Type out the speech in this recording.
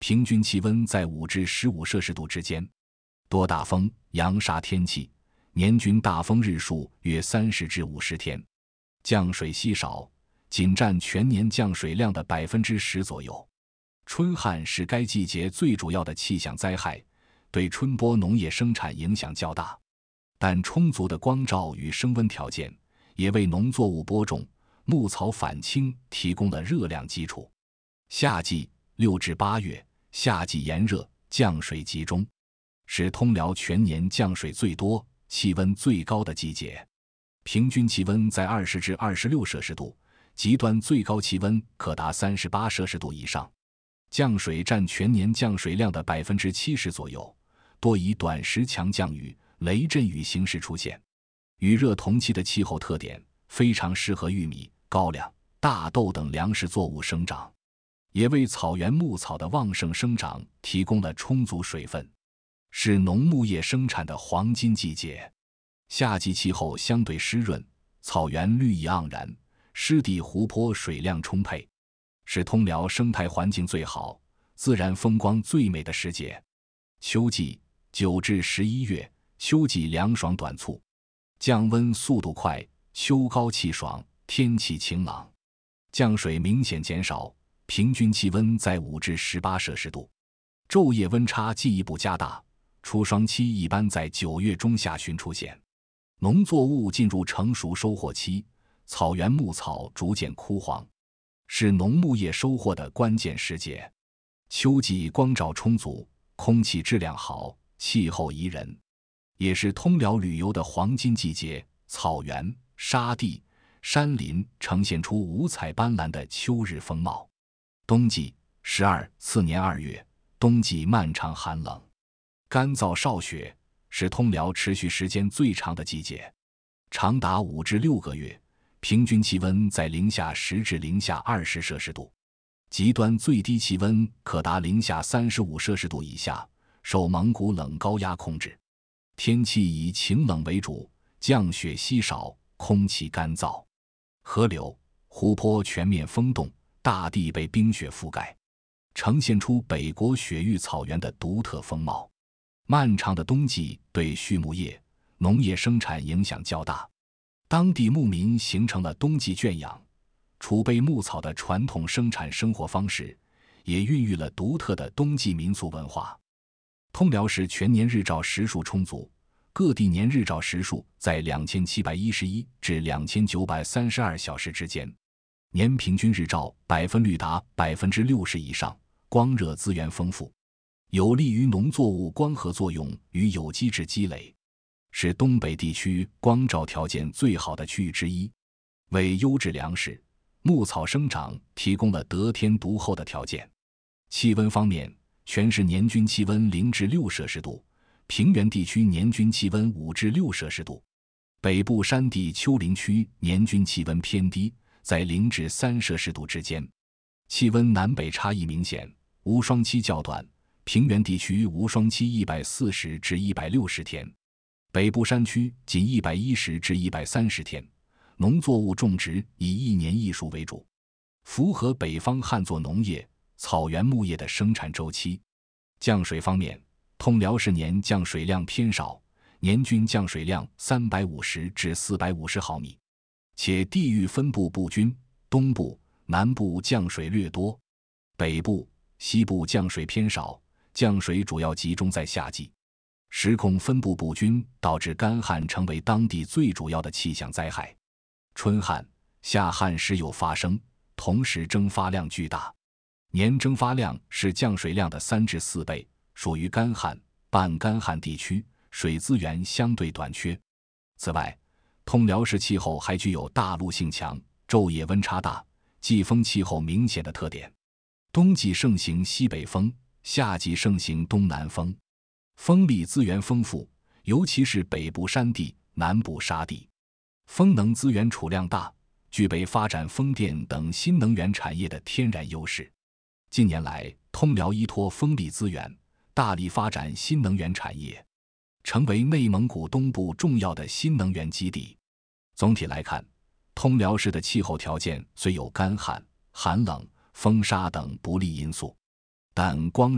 平均气温在5至15摄氏度之间，多大风、扬沙天气，年均大风日数约30至50天，降水稀少，仅占全年降水量的10%左右。春旱是该季节最主要的气象灾害，对春播农业生产影响较大，但充足的光照与升温条件也为农作物播种、牧草返青提供了热量基础。夏季6至8月，夏季炎热，降水集中，是通辽全年降水最多、气温最高的季节。平均气温在20至26摄氏度，极端最高气温可达38摄氏度以上。降水占全年降水量的70%左右，多以短时强降雨、雷阵雨形式出现。与热同期的气候特点，非常适合玉米、高粱、大豆等粮食作物生长，也为草原牧草的旺盛生长提供了充足水分，是农牧业生产的黄金季节。夏季气候相对湿润，草原绿意盎然，湿地湖泊水量充沛，是通辽生态环境最好、自然风光最美的时节。秋季9至11月，秋季凉爽短促，降温速度快，秋高气爽，天气晴朗，降水明显减少，平均气温在5至18摄氏度，昼夜温差进一步加大，初霜期一般在9月中下旬出现。农作物进入成熟收获期，草原牧草逐渐枯黄，是农牧业收获的关键时节。秋季光照充足，空气质量好，气候宜人，也是通辽旅游的黄金季节。草原、沙地、山林呈现出五彩斑斓的秋日风貌。冬季次年2月，冬季漫长寒冷，干燥少雪，是通辽持续时间最长的季节，长达5至6个月，平均气温在-10至-20摄氏度，极端最低气温可达-35摄氏度以下，受蒙古冷高压控制。天气以晴冷为主，降雪稀少，空气干燥，河流、湖泊全面封冻，大地被冰雪覆盖，呈现出北国雪域草原的独特风貌。漫长的冬季对畜牧业、农业生产影响较大，当地牧民形成了冬季圈养、储备牧草的传统生产生活方式，也孕育了独特的冬季民俗文化。通辽市全年日照时数充足，各地年日照时数在2711至2932小时之间，年平均日照率达60%以上，光热资源丰富，有利于农作物光合作用与有机质积累，是东北地区光照条件最好的区域之一，为优质粮食、牧草生长提供了得天独厚的条件。气温方面，全市年均气温0至6摄氏度，平原地区年均气温5至6摄氏度，北部山地丘陵区年均气温偏低，在0至3摄氏度之间，气温南北差异明显，无霜期较短，平原地区无霜期140至160天，北部山区仅110至130天，农作物种植以一年一熟为主，符合北方旱作农业、草原牧业的生产周期。降水方面，通辽市年降水量偏少，年均降水量350至450毫米，且地域分布不均，东部、南部降水略多，北部、西部降水偏少，降水主要集中在夏季。时空分布不均，导致干旱成为当地最主要的气象灾害。春旱、夏旱时有发生，同时蒸发量巨大，年蒸发量是降水量的3至4倍，属于干旱、半干旱地区，水资源相对短缺。此外，通辽市气候还具有大陆性强、昼夜温差大、季风气候明显的特点。冬季盛行西北风，夏季盛行东南风，风力资源丰富，尤其是北部山地、南部沙地，风能资源储量大，具备发展风电等新能源产业的天然优势。近年来，通辽依托风力资源，大力发展新能源产业，成为内蒙古东部重要的新能源基地。总体来看，通辽市的气候条件虽有干旱、寒冷、风沙等不利因素，但光